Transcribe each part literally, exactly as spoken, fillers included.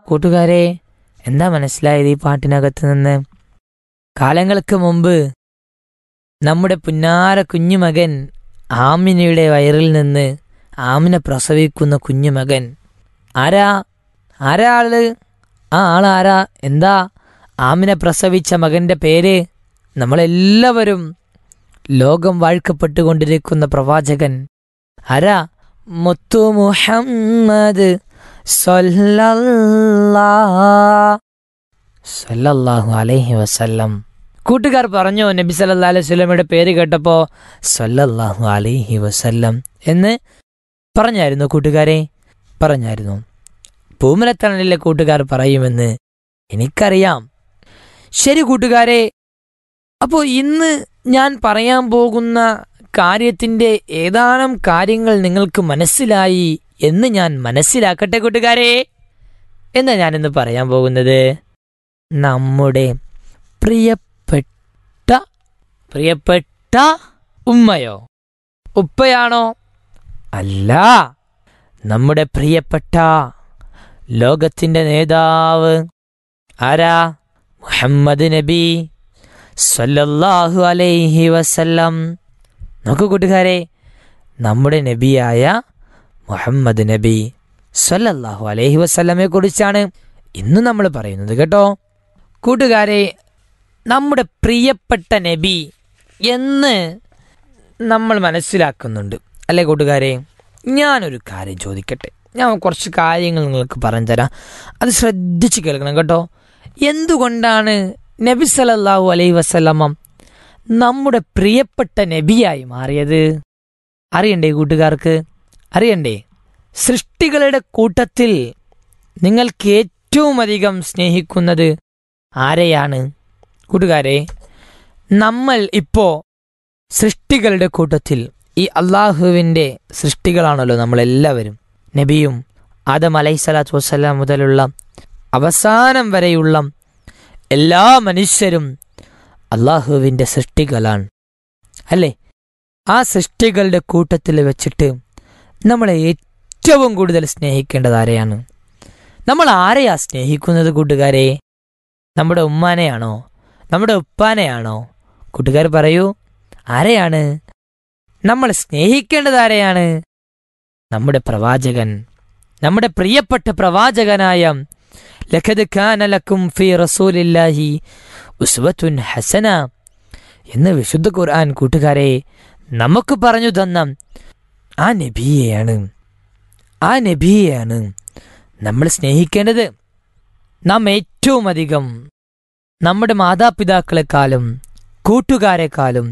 കൂട്ടുകാരെ, എന്താ മനസ്സിലായത് ഈ പാട്ടിനകത്ത് നിന്ന്? കാലങ്ങൾക്ക് മുമ്പ് നമ്മുടെ പുന്നാര കുഞ്ഞുമകൻ ആമിനയുടെ വയറിൽ നിന്ന് ആമിന പ്രസവിക്കുന്ന കുഞ്ഞുമകൻ ആരാ? ആരാ ആള്? ആ ആളാരാ? എന്താ ആമിന പ്രസവിച്ച മകന്റെ പേര്? നമ്മളെല്ലാവരും ലോകം വാഴ്ക്കപ്പെട്ടുകൊണ്ടിരിക്കുന്ന പ്രവാചകൻ ആരാ? മുത്തു മുഹമ്മദ് സല്ലല്ലാഹു അലൈഹി വസല്ലം. കൂട്ടുകാർ പറഞ്ഞു, നബി സല്ലല്ലാഹു അലൈഹി വസല്ലമയുടെ പേര് കേട്ടപ്പോ സല്ലല്ലാഹു അലൈഹി വസല്ലം എന്ന് പറഞ്ഞായിരുന്നു. കൂട്ടുകാരെ പറഞ്ഞായിരുന്നു. പൂമലത്തണലിലെ കൂട്ടുകാർ പറയുമെന്ന് എനിക്കറിയാം. ശരി കൂട്ടുകാരെ, അപ്പോൾ ഇന്ന് ഞാൻ പറയാൻ പോകുന്ന കാര്യത്തിൻ്റെ ഏതാനും കാര്യങ്ങൾ നിങ്ങൾക്ക് മനസ്സിലായി എന്ന് ഞാൻ മനസ്സിലാക്കട്ടെ കൂട്ടുകാരെ. എന്താ ഞാനിന്ന് പറയാൻ പോകുന്നത്? നമ്മുടെ പ്രിയപ്പെട്ട പ്രിയപ്പെട്ട ഉമ്മയോ ഉപ്പയാണോ? അല്ല, നമ്മുടെ പ്രിയപ്പെട്ട ലോകത്തിൻ്റെ നേതാവ് ആരാ? മുഹമ്മദ് നബി സല്ലല്ലാഹു അലൈഹി വസല്ലം. നോക്കൂ കൂട്ടുകാരെ, നമ്മുടെ നബിയായ മുഹമ്മദ് നബി സല്ലല്ലാഹു അലൈഹി വസല്ലമയെ കുറിച്ചാണ് ഇന്ന് നമ്മൾ പറയുന്നത് കേട്ടോ. കൂട്ടുകാരെ, നമ്മുടെ പ്രിയപ്പെട്ട നബി എന്ന് നമ്മൾ മനസ്സിലാക്കുന്നുണ്ട് അല്ലേ കൂട്ടുകാരെ? ഞാനൊരു കാര്യം ചോദിക്കട്ടെ. ഞാൻ കുറച്ച് കാര്യങ്ങൾ നിങ്ങൾക്ക് പറഞ്ഞു തരാം, അത് ശ്രദ്ധിച്ച് കേൾക്കണം കേട്ടോ. എന്തുകൊണ്ടാണ് നബി സല്ലല്ലാഹു അലൈഹി വസല്ലമ നമ്മുടെ പ്രിയപ്പെട്ട നബിയായി മാറിയത്? അറിയണ്ടേ കൂട്ടുകാർക്ക്? അറിയണ്ടേ? സൃഷ്ടികളുടെ കൂട്ടത്തിൽ നിങ്ങൾക്ക് ഏറ്റവും അധികം സ്നേഹിക്കുന്നത് ആരെയാണ് കൂട്ടുകാരെ? നമ്മൾ ഇപ്പോൾ സൃഷ്ടികളുടെ കൂട്ടത്തിൽ ഈ അള്ളാഹുവിൻ്റെ സൃഷ്ടികളാണല്ലോ നമ്മളെല്ലാവരും. നബിയും ആദം അലൈഹിസ്സലാത്തു വസ്സലാം മുതലുള്ള അവസാനം വരെയുള്ള എല്ലാ മനുഷ്യരും അള്ളാഹുവിൻ്റെ സൃഷ്ടികളാണ് അല്ലേ? ആ സൃഷ്ടികളുടെ കൂട്ടത്തിൽ വെച്ചിട്ട് നമ്മളെ ഏറ്റവും കൂടുതൽ സ്നേഹിക്കേണ്ടത് ആരെയാണ്? നമ്മൾ ആരെയാ സ്നേഹിക്കുന്നത് കൂട്ടുകാരെ? നമ്മുടെ ഉമ്മാനെയാണോ? നമ്മുടെ ഉപ്പാനെയാണോ? കൂട്ടുകാർ പറയൂ, ആരെയാണ് നമ്മൾ സ്നേഹിക്കേണ്ടത്? ആരെയാണ്? നമ്മുടെ പ്രവാചകൻ, നമ്മുടെ പ്രിയപ്പെട്ട പ്രവാചകനായ ലഖദ് കാന ലക്കും ഫീ റസൂലില്ലാഹി ഉസ്വത്തുൻ ഹസന എന്ന് വിശുദ്ധ ഖുർആൻ കൂട്ടുകാരെ നമുക്ക് പറഞ്ഞു തന്ന ആ നബിയെയാണ് ആ നബിയെയാണ് നമ്മൾ സ്നേഹിക്കേണ്ടത്. നാം ഏറ്റവും അധികം നമ്മുടെ മാതാപിതാക്കളെക്കാളും കൂട്ടുകാരെക്കാളും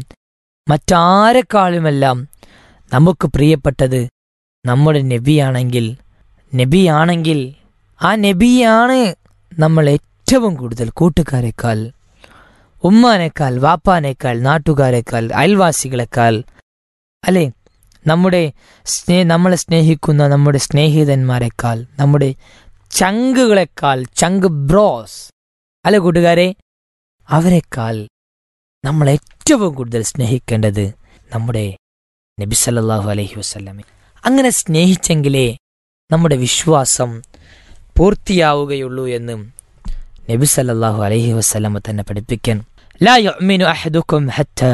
മറ്റാരെക്കാളുമെല്ലാം നമുക്ക് പ്രിയപ്പെട്ടത് നമ്മുടെ നബിയാണെങ്കിൽ നബിയാണെങ്കിൽ ആ നബിയാണ് നമ്മൾ ഏറ്റവും കൂടുതൽ കൂട്ടുകാരെക്കാൾ, ഉമ്മാനേക്കാൾ, വാപ്പാനേക്കാൾ, നാട്ടുകാരെക്കാൾ, അയൽവാസികളെക്കാൾ അല്ലേ, നമ്മുടെ സ്നേ നമ്മളെ സ്നേഹിക്കുന്ന നമ്മുടെ സ്നേഹിതന്മാരെക്കാൾ, നമ്മുടെ ചങ്കുകളെക്കാൾ, ചങ്ക് ബ്രോസ് അല്ലെ കൂട്ടുകാരെ, അവരെക്കാൾ നമ്മൾ ഏറ്റവും കൂടുതൽ സ്നേഹിക്കേണ്ടത് നമ്മുടെ നബി സല്ലല്ലാഹു അലൈഹി വസല്ലമ. അങ്ങനെ സ്നേഹിച്ചെങ്കിലേ നമ്മുടെ വിശ്വാസം പൂർത്തിയാവുകയുള്ളൂ എന്ന് നബി സല്ലല്ലാഹു അലൈഹി വസല്ലമ തന്നെ പഠിപ്പിക്കാൻ. ലാ യുഅ്മിനു അഹദുക്കും ഹത്താ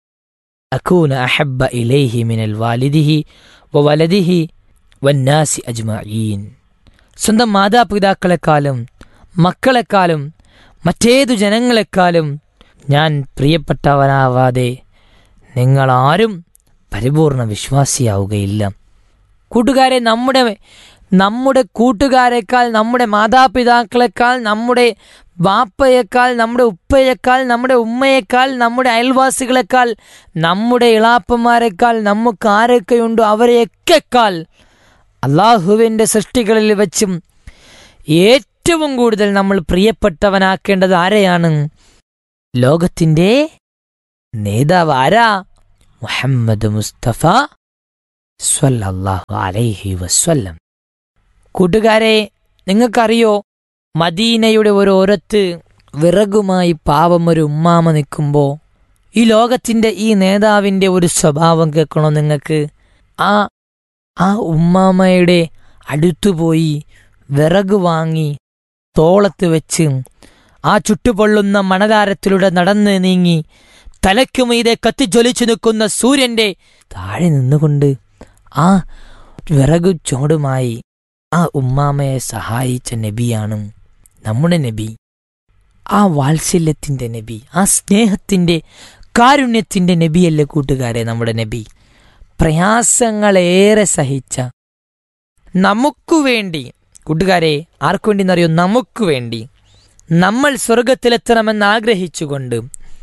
അകൂന അഹബ്ബ ഇലൈഹി മിനൽ വാലിദിഹി വവലദിഹി വന്നാസി അജ്മഈൻ. സ്വന്തം മാതാപിതാക്കളെക്കാളും മക്കളെക്കാളും മറ്റേതു ജനങ്ങളെക്കാളും ഞാൻ പ്രിയപ്പെട്ടവനാവാതെ നിങ്ങളാരും പരിപൂർണ വിശ്വാസിയാവുകയില്ല. കൂട്ടുകാരെ, നമ്മുടെ നമ്മുടെ കൂട്ടുകാരെക്കാൾ, നമ്മുടെ മാതാപിതാക്കളെക്കാൾ, നമ്മുടെ വാപ്പയേക്കാൾ, നമ്മുടെ ഉപ്പയേക്കാൾ, നമ്മുടെ ഉമ്മയേക്കാൾ, നമ്മുടെ അയൽവാസികളെക്കാൾ, നമ്മുടെ ഇളാപ്പന്മാരെക്കാൾ, നമുക്ക് ആരൊക്കെയുണ്ടോ അവരെയൊക്കെക്കാൾ അള്ളാഹുവിൻ്റെ സൃഷ്ടികളിൽ വെച്ചും ഏറ്റവും കൂടുതൽ നമ്മൾ പ്രിയപ്പെട്ടവനാക്കേണ്ടത് ആരെയാണ്? ലോകത്തിൻ്റെ നേതാവ് ആരാ? മുഹമ്മദ് മുസ്തഫ സ്വല്ലല്ലാഹു അലൈഹി വസല്ലം. കൂട്ടുകാരെ, നിങ്ങൾക്കറിയോ, മദീനയുടെ ഓരോരത്ത് വിറകുമായി പാവം ഒരു ഉമ്മാമ നിൽക്കുമ്പോൾ ഈ ലോകത്തിൻ്റെ ഈ നേതാവിൻ്റെ ഒരു സ്വഭാവം കേൾക്കണോ നിങ്ങൾക്ക്? ആ ആ ഉമ്മാമയുടെ അടുത്തുപോയി വിറക് വാങ്ങി തോളത്ത് വെച്ച് ആ ചുട്ടുപൊള്ളുന്ന മണലാരത്തിലൂടെ നടന്ന് നീങ്ങി തലയ്ക്കു മീതെ കത്തിജ്വലിച്ചു നിൽക്കുന്ന സൂര്യന്റെ താഴെ നിന്നുകൊണ്ട് ആ വിറകു ചോടുമായി ആ ഉമ്മാമയെ സഹായിച്ച നബിയാണ് നമ്മുടെ നബി. ആ വാത്സല്യത്തിൻ്റെ നബി, ആ സ്നേഹത്തിൻ്റെ കാരുണ്യത്തിൻ്റെ നബിയല്ലേ കൂട്ടുകാരെ നമ്മുടെ നബി. പ്രയാസങ്ങളേറെ സഹിച്ച നമുക്കു വേണ്ടി, കൂട്ടുകാരെ ആർക്കു വേണ്ടി എന്നറിയോ? നമുക്ക് വേണ്ടി, നമ്മൾ സ്വർഗത്തിലെത്തണമെന്ന് ആഗ്രഹിച്ചുകൊണ്ട്,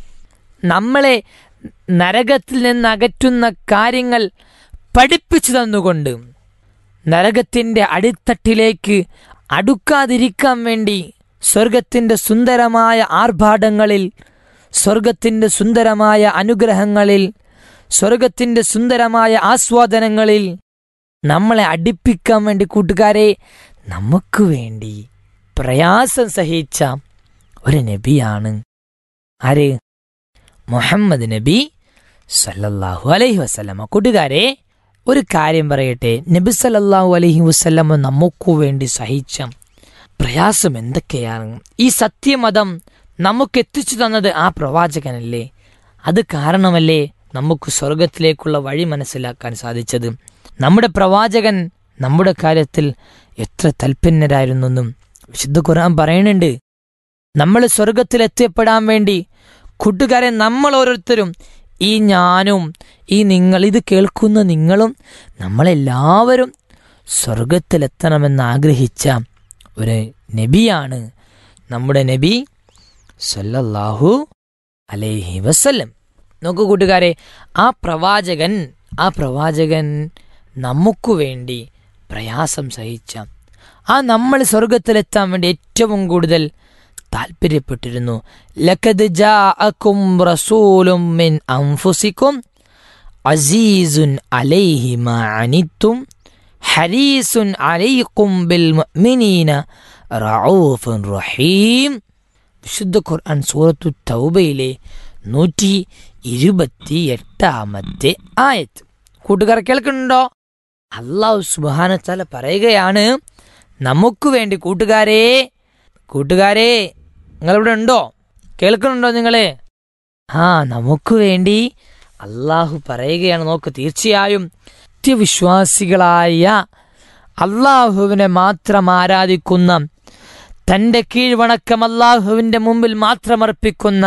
നമ്മളെ നരകത്തിൽ നിന്ന് അകറ്റുന്ന കാര്യങ്ങൾ പഠിപ്പിച്ചു തന്നുകൊണ്ട്, നരകത്തിൻ്റെ അടിത്തട്ടിലേക്ക് അടുക്കാതിരിക്കാൻ വേണ്ടി സ്വർഗത്തിൻ്റെ സുന്ദരമായ ആർഭാടങ്ങളിൽ, സ്വർഗത്തിൻ്റെ സുന്ദരമായ അനുഗ്രഹങ്ങളിൽ, സ്വർഗത്തിൻ്റെ സുന്ദരമായ ആസ്വാദനങ്ങളിൽ നമ്മളെ അടുപ്പിക്കാൻ വേണ്ടി കൂട്ടുകാരെ നമുക്ക് വേണ്ടി പ്രയാസം സഹിച്ച ഒരു നബിയാണ് ആര്? മുഹമ്മദ് നബി സല്ലല്ലാഹു അലൈഹി വസല്ലമ. കൂട്ടുകാരെ ഒരു കാര്യം പറയട്ടെ, നബി സല്ലല്ലാഹു അലൈഹി വസല്ലമ നമുക്ക് വേണ്ടി സഹിച്ച പ്രയാസം എന്തൊക്കെയാണ്? ഈ സത്യമതം നമുക്ക് എത്തിച്ചു തന്നത് ആ പ്രവാചകനല്ലേ? അത് കാരണമല്ലേ നമുക്ക് സ്വർഗത്തിലേക്കുള്ള വഴി മനസ്സിലാക്കാൻ സാധിച്ചത്? നമ്മുടെ പ്രവാചകൻ നമ്മുടെ കാര്യത്തിൽ എത്ര തൽപ്പന്നരായിരുന്നെന്നും വിശുദ്ധ ഖുർആൻ പറയുന്നുണ്ട്. നമ്മൾ സ്വർഗത്തിലെത്തിപ്പെടാൻ വേണ്ടി കൂട്ടുകാരെ നമ്മൾ ഓരോരുത്തരും, ഈ ഞാനും ഈ നിങ്ങൾ, ഇത് കേൾക്കുന്ന നിങ്ങളും നമ്മളെല്ലാവരും സ്വർഗത്തിലെത്തണമെന്ന് ആഗ്രഹിച്ച ഒരു നബിയാണ് നമ്മുടെ നബി സല്ലല്ലാഹു അലൈഹി വസല്ലം. നോക്കൂ കൂട്ടുകാരെ, ആ പ്രവാചകൻ ആ പ്രവാചകൻ നമുക്കു വേണ്ടി പ്രയാസം സഹിച്ച, ആ നമ്മൾ സ്വർഗത്തിലെത്താൻ വേണ്ടി ഏറ്റവും കൂടുതൽ താല്പര്യപ്പെട്ടിരുന്നു. ലഖദ് ജാഅകും റസൂലും മിൻ അൻഫുസികും അസീസുൻ അലൈഹി മാ അനിത്തും ഹരീസുൻ അലൈക്കും ബിൽ മുഅ്മിനീന റഊഫുൻ റഹീം. വിശുദ്ധ ഖുർആൻ സൂറത്തു തൗബയിലെ നൂറ്റി ഇരുപത്തി എട്ടാമത്തെ ആയത്ത് കൂട്ടുകാർ കേൾക്കുന്നുണ്ടോ? അല്ലാഹു സുബ്ഹാനഹു വ തആല പറയുകയാണ് നമുക്ക് വേണ്ടി. കൂട്ടുകാരെ കൂട്ടുകാരെ നിങ്ങളിവിടെ ഉണ്ടോ? കേൾക്കുന്നുണ്ടോ നിങ്ങളെ? ആ നമുക്ക് വേണ്ടി അള്ളാഹു പറയുകയാണ്. നോക്ക്, തീർച്ചയായും സത്യവിശ്വാസികളായ അള്ളാഹുവിനെ മാത്രം ആരാധിക്കുന്ന, തൻ്റെ കീഴ്വണക്കം അള്ളാഹുവിൻ്റെ മുമ്പിൽ മാത്രം അർപ്പിക്കുന്ന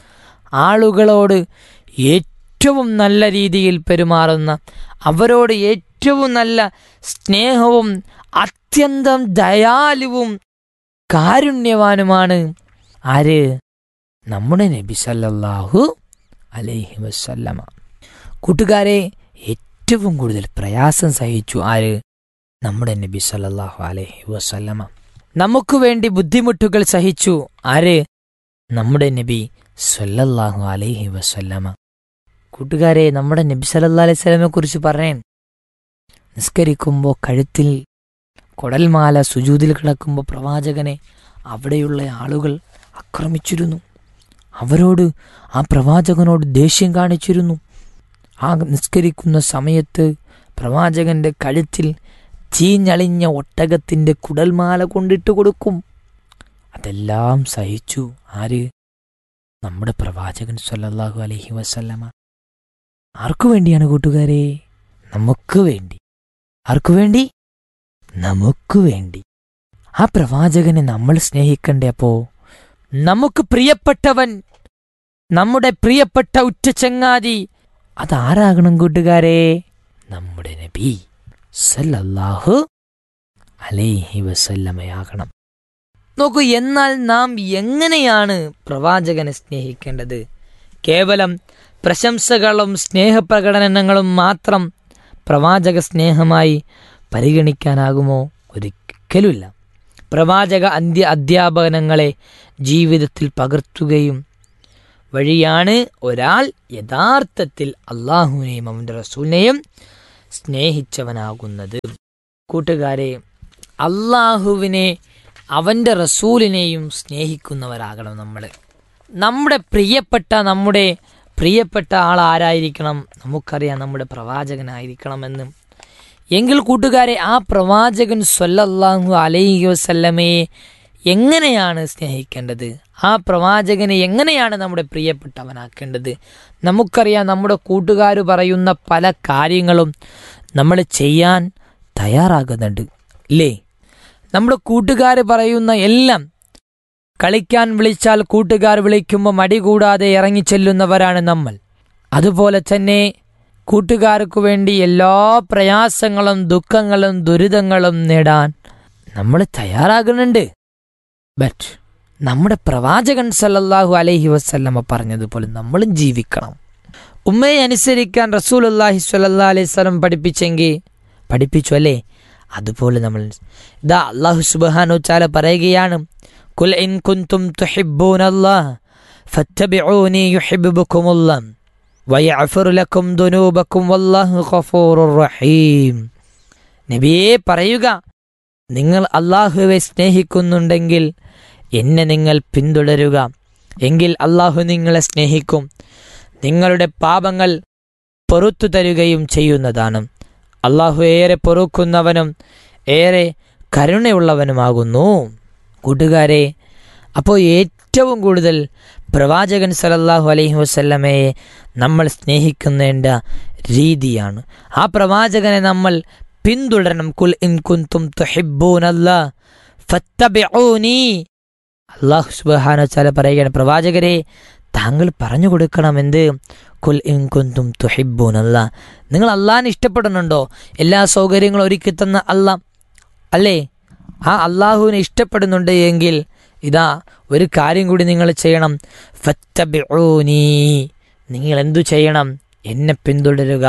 ആളുകളോട് ഏറ്റവും നല്ല രീതിയിൽ പെരുമാറുന്ന, അവരോട് ഏറ്റവും നല്ല സ്നേഹവും അത്യന്തം ദയാലുവും കാരുണ്യവാനുമാണ് ആര്? നമ്മുടെ നബി സല്ലല്ലാഹു അലൈഹി വസല്ലമ. കൂട്ടുകാരെ ഏറ്റവും കൂടുതൽ പ്രയാസം സഹിച്ചു ആര്? നമ്മുടെ നബി സല്ലല്ലാഹു അലൈഹി വസല്ലമ. നമുക്ക് വേണ്ടി ബുദ്ധിമുട്ടുകൾ സഹിച്ചു ആര്? നമ്മുടെ നബി സല്ലല്ലാഹു അലൈഹി വസല്ലമ. കൂട്ടുകാരെ നമ്മുടെ നബി സല്ലല്ലാഹു അലൈഹി വസല്ലമയെ കുറിച്ച് പറയാൻ, നിസ്കരിക്കുമ്പോൾ കഴുത്തിൽ കൊടൽമാല, സുജൂദിൽ കിടക്കുമ്പോൾ പ്രവാചകനെ അവിടെയുള്ള ആളുകൾ ആക്രമിച്ചിരുന്നു. അവരോട്, ആ പ്രവാചകനോട് ദേഷ്യം കാണിച്ചിരുന്നു. ആ നിസ്കരിക്കുന്ന സമയത്ത് പ്രവാചകന്റെ കഴുത്തിൽ ചീഞ്ഞളിഞ്ഞ ഒട്ടകത്തിൻ്റെ കുടൽമാല കൊണ്ടിട്ട് കൊടുക്കും. അതെല്ലാം സഹിച്ചു ആര്? നമ്മുടെ പ്രവാചകൻ സല്ലല്ലാഹു അലൈഹി വസല്ലമ. ആർക്കു വേണ്ടിയാണ് കൂട്ടുകാരെ? നമുക്ക് വേണ്ടി. ആർക്കു വേണ്ടി? നമുക്ക് വേണ്ടി. ആ പ്രവാചകനെ നമ്മൾ സ്നേഹിക്കണ്ടേ? അപ്പോ നമുക്ക് പ്രിയപ്പെട്ടവൻ, നമ്മുടെ പ്രിയപ്പെട്ട ഉറ്റ ചങ്ങാതി അതാരാകണം കൂട്ടുകാരെ? നമ്മുടെ നബി സല്ലല്ലാഹു അലൈഹി വസല്ലമയാകണം. നോക്കൂ, എന്നാൽ നാം എങ്ങനെയാണ് പ്രവാചകനെ സ്നേഹിക്കേണ്ടത്? കേവലം പ്രശംസകളും സ്നേഹപ്രകടനങ്ങളും മാത്രം പ്രവാചക സ്നേഹമായി പരിഗണിക്കാനാകുമോ? ഒരിക്കലുമില്ല. പ്രവാചക അന്ത്യ അധ്യാപനങ്ങളെ ജീവിതത്തിൽ പകർത്തുകയും വഴിയാണ് ഒരാൾ യഥാർത്ഥത്തിൽ അള്ളാഹുവിനെയും അവൻ്റെ റസൂലിനെയും സ്നേഹിച്ചവനാകുന്നത്. കൂട്ടുകാരെ, അള്ളാഹുവിനെ അവൻ്റെ റസൂലിനെയും സ്നേഹിക്കുന്നവരാകണം നമ്മൾ. നമ്മുടെ പ്രിയപ്പെട്ട നമ്മുടെ പ്രിയപ്പെട്ട ആൾ ആരായിരിക്കണം? നമുക്കറിയാം, നമ്മുടെ പ്രവാചകനായിരിക്കണമെന്ന്. എങ്കിൽ കൂട്ടുകാരെ, ആ പ്രവാചകൻ സ്വല്ലല്ലാഹു അലൈഹി വസല്ലമയെ എങ്ങനെയാണ് സ്നേഹിക്കേണ്ടത്, ആ പ്രവാചകനെ എങ്ങനെയാണ് നമ്മുടെ പ്രിയപ്പെട്ടവനാക്കേണ്ടത്. നമുക്കറിയാം, നമ്മുടെ കൂട്ടുകാർ പറയുന്ന പല കാര്യങ്ങളും നമ്മൾ ചെയ്യാൻ തയ്യാറാകുന്നുണ്ട് ഇല്ലേ? നമ്മുടെ കൂട്ടുകാർ പറയുന്ന എല്ലാം, കളിക്കാൻ വിളിച്ചാൽ കൂട്ടുകാർ വിളിക്കുമ്പോൾ മടി കൂടാതെ ഇറങ്ങിച്ചെല്ലുന്നവരാണ് നമ്മൾ. അതുപോലെ തന്നെ കൂട്ടുകാർക്ക് വേണ്ടി എല്ലാ പ്രയാസങ്ങളും ദുഃഖങ്ങളും ദുരിതങ്ങളും നേടാൻ നമ്മൾ തയ്യാറാകുന്നുണ്ട്. ബട്ട് നമ്മുടെ പ്രവാചകൻ സല്ലല്ലാഹു അലൈഹി വസല്ലമ പറഞ്ഞതുപോലെ നമ്മളും ജീവിക്കണം. ഉമ്മയെ അനുസരിക്കാൻ റസൂലുള്ളാഹി സ്വല്ലല്ലാഹു അലൈഹി വസല്ലം പഠിപ്പിച്ചെങ്കിൽ പഠിപ്പിച്ചു അല്ലേ? അതുപോലെ നമ്മൾ ഇതാ അല്ലാഹു സുബ്ഹാനഹു വ തആല പറയുകയാണ്, ഖുൽ ഇൻ കുൻതും തുഹിബ്ബൂനല്ലാഹ ഫത്തബിഊനി യുഹിബ്ബുകുമുല്ലാഹ് വയഗ്ഫിർ ലക്കും ദുനൂബക്കും വല്ലാഹു ഗഫൂറുർ റഹീം. നബിയേ പറയുക, നിങ്ങൾ അല്ലാഹുവെ സ്നേഹിക്കുന്നുണ്ടെങ്കിൽ എന്നെ നിങ്ങൾ പിന്തുടരുക, എങ്കിൽ അല്ലാഹു നിങ്ങളെ സ്നേഹിക്കും, നിങ്ങളുടെ പാപങ്ങൾ പൊറുത്തു തരുകയും ചെയ്യുന്നതാണ്. അല്ലാഹു ഏറെ പൊറുക്കുന്നവനും ഏറെ കരുണയുള്ളവനുമാകുന്നു. കൂട്ടുകാരെ, അപ്പോൾ ഏറ്റവും കൂടുതൽ പ്രവാചകൻ സല്ലല്ലാഹു അലൈഹി വസല്ലമയെ നമ്മൾ സ്നേഹിക്കേണ്ട രീതിയാണ്. ആ പ്രവാചകനെ നമ്മൾ പിന്തുടരണം. കുൽ ഇൻ കുൻതും തുഹിബ്ബൂനല്ലാഹ ഫത്തബിഊനി. അല്ലാഹു സുബ്ഹാനഹു വ തആല പറയുകയാണ്, പ്രവാചകരെ താങ്കൾ പറഞ്ഞു കൊടുക്കണം എന്ത്? കുൽ ഇൻ കുൻതും തുഹിബ്ബൂനല്ലാഹ. നിങ്ങൾ അല്ലാഹനെ ഇഷ്ടപ്പെടുന്നുണ്ടോ? എല്ലാ സൗകര്യങ്ങളും ഒരുക്കി തന്ന അല്ലാഹ് അല്ലേ? ആ അല്ലാഹുവിനെ ഇഷ്ടപ്പെടുന്നുണ്ട് എങ്കിൽ ഇതാ ഒരു കാര്യം കൂടി നിങ്ങൾ ചെയ്യണം. ഫത്തബിഊനി, നിങ്ങൾ എന്തു ചെയ്യണം? എന്നെ പിന്തുടരുക.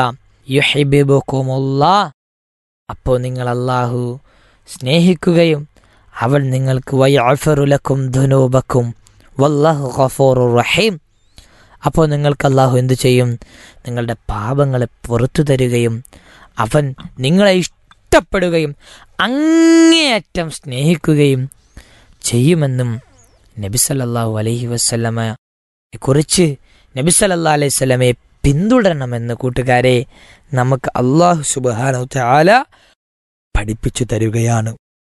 യുഹിബ്ബുകുമുല്ലാഹ്, അപ്പോൾ നിങ്ങൾ അല്ലാഹു സ്നേഹിക്കുകയും അവൻ നിങ്ങൾക്ക് വയഗ്ഫിറു ലക്കും ദുനൂബക്കും വല്ലാഹു ഗഫൂറുർ റഹീം. അപ്പോൾ നിങ്ങൾക്ക് അല്ലാഹു എന്തു ചെയ്യും? നിങ്ങളുടെ പാപങ്ങളെ പുറത്തു തരുകയും അവൻ നിങ്ങളെ ഇഷ്ടപ്പെടുകയും അങ്ങേയറ്റം സ്നേഹിക്കുകയും ചെയ്യുമെന്നും നബി സല്ലല്ലാഹു അലൈഹി വസല്ലമയെ കുറിച്ച് നബി സല്ലല്ലാഹു അലൈഹി വസല്ലമയെ പിന്തുടരണമെന്ന് കൂട്ടുകാരെ നമുക്ക് അല്ലാഹു സുബ്ഹാനഹു വ തആല പഠിപ്പിച്ചു തരുകയാണ്.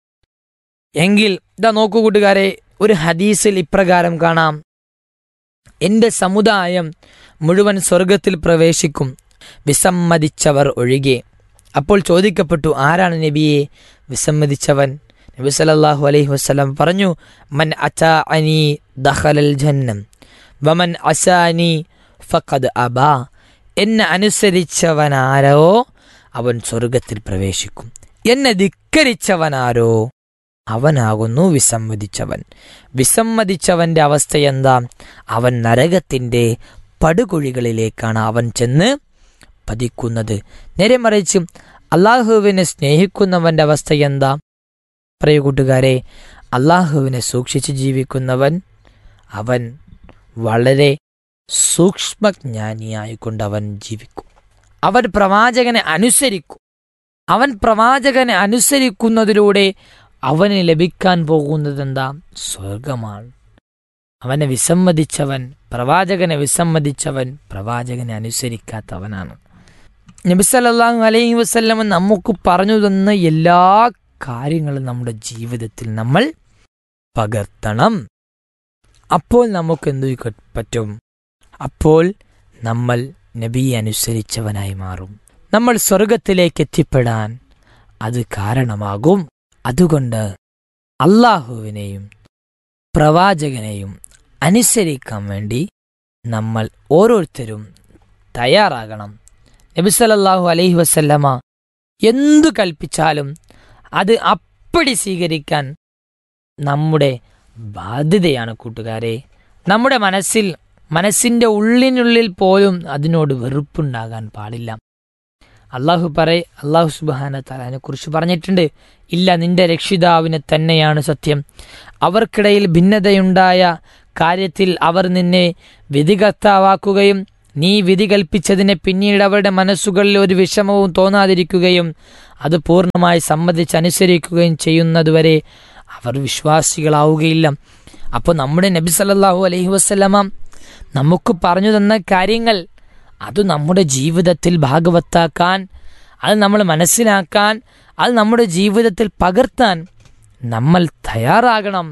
എങ്കിൽ ഇതാ നോക്കൂ കൂട്ടുകാരെ, ഒരു ഹദീസിൽ ഇപ്രകാരം കാണാം, എൻ്റെ സമുദായം മുഴുവൻ സ്വർഗത്തിൽ പ്രവേശിക്കും, വിസമ്മതിച്ചവർ ഒഴികെ. അപ്പോൾ ചോദിക്കപ്പെട്ടു, ആരാണ് നബിയെ വിസമ്മതിച്ചവൻ? നബി സല്ലല്ലാഹു അലൈഹി വസല്ലം പറഞ്ഞു, മൻ അതാഅനി ദഖലൽ ജന്നം വമൻ അസാനി ഫഖദ് അബാ. എന്നെ അനുസരിച്ചവനാരോ അവൻ സ്വർഗത്തിൽ പ്രവേശിക്കും, എന്നെ ധിക്കരിച്ചവനാരോ അവനാകുന്നു വിസമ്മതിച്ചവൻ. വിസമ്മതിച്ചവൻ്റെ അവസ്ഥ എന്താ? അവൻ നരകത്തിൻ്റെ പടുകുഴികളിലേക്കാണ് അവൻ ചെന്ന് പതിക്കുന്നത്. നേരെ മറിച്ച് അള്ളാഹുവിനെ സ്നേഹിക്കുന്നവൻ്റെ അവസ്ഥ എന്താ? പറയൂ കൂട്ടുകാരെ, അള്ളാഹുവിനെ സൂക്ഷിച്ച് ജീവിക്കുന്നവൻ അവൻ വളരെ സൂക്ഷ്മജ്ഞാനിയായിക്കൊണ്ട് അവൻ ജീവിക്കും. അവൻ പ്രവാചകനെ അനുസരിക്കും. അവൻ പ്രവാചകനെ അനുസരിക്കുന്നതിലൂടെ അവന് ലഭിക്കാൻ പോകുന്നത് എന്താ? സ്വർഗമാണ്. അവനെ വിസമ്മതിച്ചവൻ, പ്രവാചകനെ വിസമ്മതിച്ചവൻ പ്രവാചകനെ അനുസരിക്കാത്തവനാണ്. നബി സല്ലല്ലാഹു അലൈഹി വസല്ലം നമുക്ക് പറഞ്ഞു തന്ന എല്ലാ കാര്യങ്ങളും നമ്മുടെ ജീവിതത്തിൽ നമ്മൾ പകർത്തണം. അപ്പോൾ നമുക്ക് എന്തു പറ്റും? അപ്പോൾ നമ്മൾ നബിയെ അനുസരിച്ചവനായി മാറും. നമ്മൾ സ്വർഗത്തിലേക്ക് എത്തിപ്പെടാൻ അത് കാരണമാകും. അതുകൊണ്ട് അള്ളാഹുവിനെയും പ്രവാചകനെയും അനുസരിക്കാൻ വേണ്ടി നമ്മൾ ഓരോരുത്തരും തയ്യാറാകണം. നബി സല്ലല്ലാഹു അലൈഹി വസല്ലമ എന്തു കൽപ്പിച്ചാലും അത് അപ്പടി സ്വീകരിക്കാൻ നമ്മുടെ ബാധ്യതയാണ് കൂട്ടുകാരെ. നമ്മുടെ മനസ്സിൽ മനസ്സിൻ്റെ ഉള്ളിനുള്ളിൽ പോലും അതിനോട് വെറുപ്പുണ്ടാകാൻ പാടില്ല. അള്ളാഹു പറയ അള്ളാഹു സുബ്ഹാനഹു തആല അതിനെ കുറിച്ച് പറഞ്ഞിട്ടുണ്ട്, ഇല്ല, നിന്റെ രക്ഷിതാവിനെ തന്നെയാണ് സത്യം. അവർക്കിടയിൽ ഭിന്നതയുണ്ടായ കാര്യത്തിൽ അവർ നിന്നെ വിധികർത്താവാക്കുകയും നീ വിധി കൽപ്പിച്ചതിനെ പിന്നീട് അവരുടെ മനസ്സുകളിൽ ഒരു വിഷമവും തോന്നാതിരിക്കുകയും അത് പൂർണ്ണമായി സമ്മതിച്ചനുസരിക്കുകയും ചെയ്യുന്നതുവരെ അവർ വിശ്വാസികളാവുകയില്ല. അപ്പോൾ നമ്മുടെ നബി സല്ലല്ലാഹു അലൈഹി വസല്ലമ നമുക്ക് പറഞ്ഞു തന്ന കാര്യങ്ങൾ അത് നമ്മുടെ ജീവിതത്തിൽ ഭാഗവത്താക്കാൻ, അത് നമ്മൾ മനസ്സിലാക്കാൻ, അത് നമ്മുടെ ജീവിതത്തിൽ പകർത്താൻ നമ്മൾ തയ്യാറാകണം.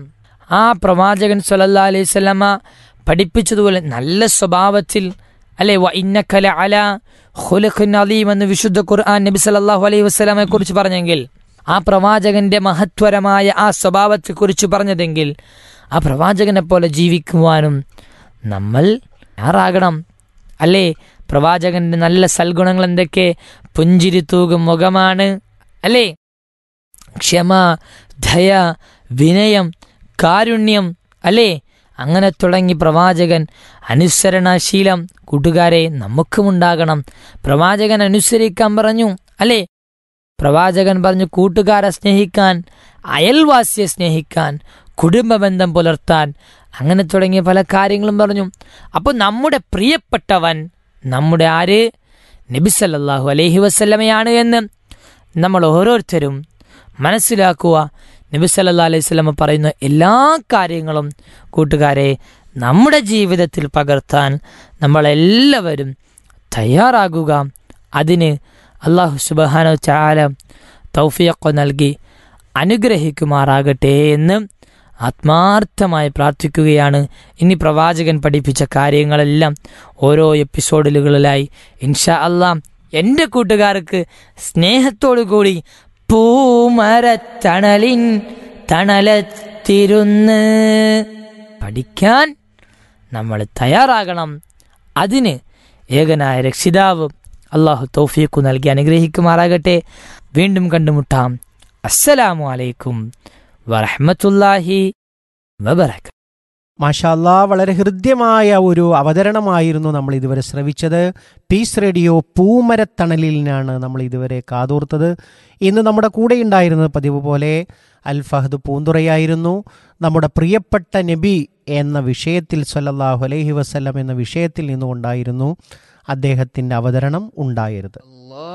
ആ പ്രവാചകൻ സ്വല്ലല്ലാഹു അലൈഹി വസല്ലമ പഠിപ്പിച്ചതുപോലെ നല്ല സ്വഭാവത്തിൽ അല്ലെ വ ഇന്നക ലഅലാ ഖുലുഖിൻ അദീം എന്ന് വിശുദ്ധ ഖുർആൻ നബി സല്ലല്ലാഹു അലൈഹി വസല്ലമയെ കുറിച്ച് പറഞ്ഞെങ്കിൽ, ആ പ്രവാചകന്റെ മഹത്വരമായ ആ സ്വഭാവത്തെക്കുറിച്ച് പറഞ്ഞതെങ്കിൽ, ആ പ്രവാചകനെ പോലെ ജീവിക്കുവാനും നമ്മൾ തയ്യാറാകണം. അല്ലേ? പ്രവാചകന്റെ നല്ല സൽഗുണങ്ങൾ എന്തൊക്കെ? പുഞ്ചിരി തൂകും മുഖമാണ്, അല്ലേ? ക്ഷമ, ദയ, വിനയം, കാരുണ്യം, അല്ലേ? അങ്ങനെ തുടങ്ങി പ്രവാചകൻ അനുസരണശീലം കൂട്ടുകാരെ നമുക്കുമുണ്ടാകണം. പ്രവാചകൻ അനുസരിക്കാൻ പറഞ്ഞു, അല്ലേ? പ്രവാചകൻ പറഞ്ഞു കൂട്ടുകാരെ സ്നേഹിക്കാൻ, അയൽവാസിയെ സ്നേഹിക്കാൻ, കുടുംബ ബന്ധം പുലർത്താൻ, അങ്ങനെ തുടങ്ങിയ പല കാര്യങ്ങളും പറഞ്ഞു. അപ്പോൾ നമ്മുടെ പ്രിയപ്പെട്ടവൻ നമ്മുടെ ആര്? നബി സല്ലല്ലാഹു അലൈഹി വസല്ലമയാണ് എന്ന് നമ്മൾ ഓരോരുത്തരും മനസ്സിലാക്കുക. നബി സല്ലല്ലാഹു അലൈഹി വസല്ലമ പറയുന്ന എല്ലാ കാര്യങ്ങളും കൂട്ടുകാരെ നമ്മുടെ ജീവിതത്തിൽ പകർത്താൻ നമ്മളെല്ലാവരും തയ്യാറാകുക. അതിന് അല്ലാഹു സുബ്ഹാനഹു തആല തൗഫീഖ് നൽകി അനുഗ്രഹിക്കുമാറാകട്ടെ എന്ന് ആത്മാർത്ഥമായി പ്രാർത്ഥിക്കുകയാണ്. ഇനി പ്രവാചകൻ പഠിപ്പിച്ച കാര്യങ്ങളെല്ലാം ഓരോ എപ്പിസോഡുകളിലായി ഇൻഷാ അല്ലാഹ് എൻ്റെ കൂട്ടുകാർക്ക് സ്നേഹത്തോടു കൂടി പൂമരത്തണലിൻ തണലത്തിരുന്ന് പഠിക്കാൻ നമ്മൾ തയ്യാറാകണം. അതിന് ഏകനായ രക്ഷിതാവ് അള്ളാഹു തൗഫീഖ് നൽകി അനുഗ്രഹിക്കുമാറാകട്ടെ. വീണ്ടും കണ്ടുമുട്ടാം. അസ്സലാമു അലൈക്കും വറഹ്മത്തുള്ളാഹി വബറകാതുഹു. മാഷാ അല്ലാഹ്, വളരെ ഹൃദ്യമായ ഒരു അവതരണമായിരുന്നു നമ്മൾ ഇതുവരെ ശ്രവിച്ചത്. പീസ് റേഡിയോ പൂമരത്തണലിനാണ് നമ്മൾ ഇതുവരെ കാതോർത്തത്. ഇന്ന് നമ്മുടെ കൂടെ ഉണ്ടായിരുന്നത് പതിവ് പോലെ അൽ ഫഹദ് പൂന്തുറയായിരുന്നു. നമ്മുടെ പ്രിയപ്പെട്ട നബി എന്ന വിഷയത്തിൽ സ്വല്ലല്ലാഹു അലൈഹി വസല്ലം എന്ന വിഷയത്തിൽ നിന്നുകൊണ്ടായിരുന്നു അദ്ദേഹത്തിൻ്റെ അവതരണം ഉണ്ടായിരുന്നത്.